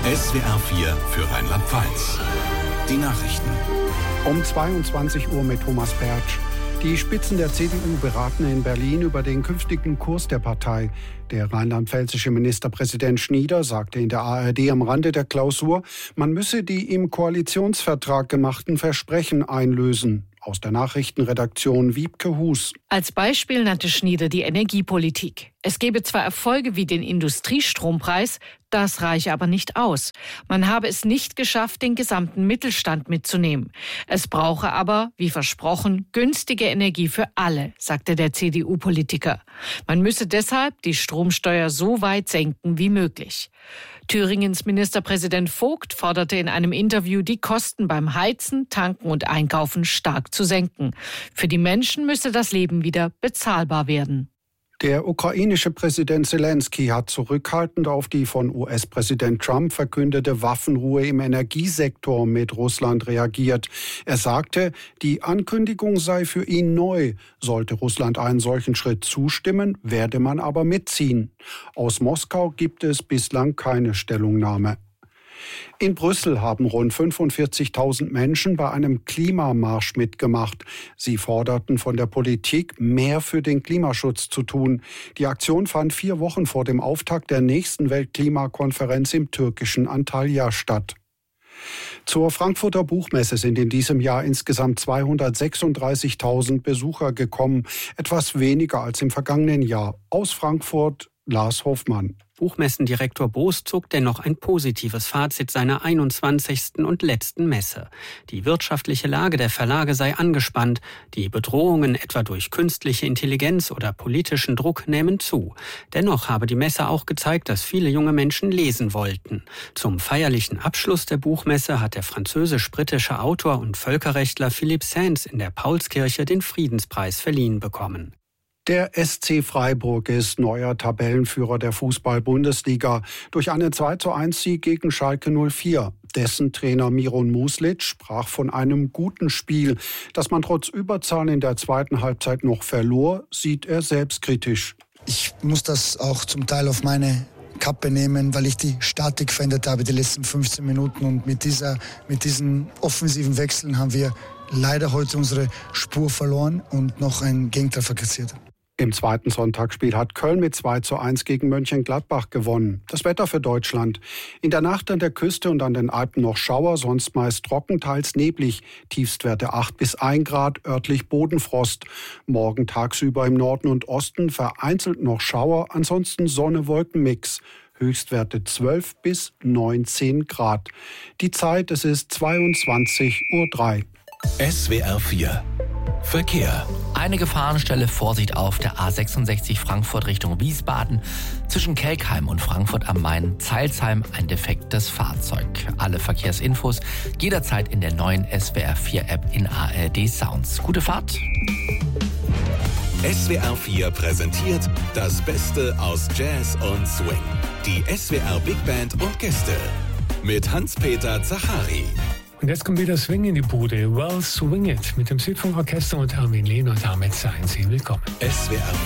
SWR 4 für Rheinland-Pfalz. Die Nachrichten. Um 22 Uhr mit Thomas Pertsch. Die Spitzen der CDU beraten in Berlin über den künftigen Kurs der Partei. Der rheinland-pfälzische Ministerpräsident Schnieder sagte in der ARD am Rande der Klausur, man müsse die im Koalitionsvertrag gemachten Versprechen einlösen. Aus der Nachrichtenredaktion Wiebke Hus. Als Beispiel nannte Schnieder die Energiepolitik. Es gebe zwar Erfolge wie den Industriestrompreis, das reiche aber nicht aus. Man habe es nicht geschafft, den gesamten Mittelstand mitzunehmen. Es brauche aber, wie versprochen, günstige Energie für alle, sagte der CDU-Politiker. Man müsse deshalb die Stromsteuer so weit senken wie möglich. Thüringens Ministerpräsident Vogt forderte in einem Interview, die Kosten beim Heizen, Tanken und Einkaufen stark zu senken. Für die Menschen müsse das Leben wieder bezahlbar werden. Der ukrainische Präsident Zelensky hat zurückhaltend auf die von US-Präsident Trump verkündete Waffenruhe im Energiesektor mit Russland reagiert. Er sagte, die Ankündigung sei für ihn neu. Sollte Russland einen solchen Schritt zustimmen, werde man aber mitziehen. Aus Moskau gibt es bislang keine Stellungnahme. In Brüssel haben rund 45.000 Menschen bei einem Klimamarsch mitgemacht. Sie forderten von der Politik, mehr für den Klimaschutz zu tun. Die Aktion fand 4 Wochen vor dem Auftakt der nächsten Weltklimakonferenz im türkischen Antalya statt. Zur Frankfurter Buchmesse sind in diesem Jahr insgesamt 236.000 Besucher gekommen, etwas weniger als im vergangenen Jahr. Aus Frankfurt Lars Hoffmann. Buchmessendirektor Boos zog dennoch ein positives Fazit seiner 21. und letzten Messe. Die wirtschaftliche Lage der Verlage sei angespannt, die Bedrohungen etwa durch künstliche Intelligenz oder politischen Druck nehmen zu. Dennoch habe die Messe auch gezeigt, dass viele junge Menschen lesen wollten. Zum feierlichen Abschluss der Buchmesse hat der französisch-britische Autor und Völkerrechtler Philippe Sands in der Paulskirche den Friedenspreis verliehen bekommen. Der SC Freiburg ist neuer Tabellenführer der Fußball-Bundesliga durch einen 2:1-Sieg gegen Schalke 04. Dessen Trainer Miron Muslic sprach von einem guten Spiel. Dass man trotz Überzahl in der zweiten Halbzeit noch verlor, sieht er selbstkritisch. Ich muss das auch zum Teil auf meine Kappe nehmen, weil ich die Statik verändert habe die letzten 15 Minuten. Und mit diesen offensiven Wechseln haben wir leider heute unsere Spur verloren und noch einen Gegentreffer kassiert. Im zweiten Sonntagsspiel hat Köln mit 2:1 gegen Mönchengladbach gewonnen. Das Wetter für Deutschland. In der Nacht an der Küste und an den Alpen noch Schauer, sonst meist trocken, teils neblig. Tiefstwerte 8 bis 1 Grad, örtlich Bodenfrost. Morgen tagsüber im Norden und Osten vereinzelt noch Schauer, ansonsten Sonne-Wolken-Mix. Höchstwerte 12 bis 19 Grad. Die Zeit, es ist 22:03 Uhr. SWR 4 Verkehr. Eine Gefahrenstelle, Vorsicht auf der A66 Frankfurt Richtung Wiesbaden. Zwischen Kelkheim und Frankfurt am Main, Zeilsheim, ein defektes Fahrzeug. Alle Verkehrsinfos jederzeit in der neuen SWR 4 App in ARD Sounds. Gute Fahrt. SWR 4 präsentiert das Beste aus Jazz und Swing. Die SWR Big Band und Gäste mit Hans-Peter Zachari. Und jetzt kommt wieder Swing in die Bude. Well, Swing It mit dem Südfunkorchester und Armin Lehn. Und damit seien Sie willkommen. SWR